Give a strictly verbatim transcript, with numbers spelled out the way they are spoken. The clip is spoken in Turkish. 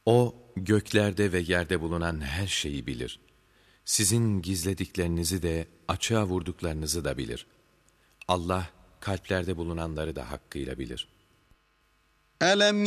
O, göklerde ve yerde bulunan her şeyi bilir. Sizin gizlediklerinizi de, açığa vurduklarınızı da bilir. Allah, kalplerde bulunanları da hakkıyla bilir. أَلَمْ